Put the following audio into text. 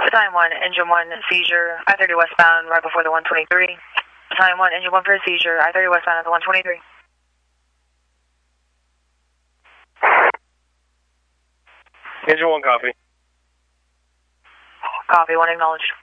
Battalion 1, Engine 1, seizure, I-30 westbound, right before the 123. Battalion 1, Engine 1 for a seizure, I-30 westbound at the 123. Engine 1, copy. Copy, 1 acknowledged.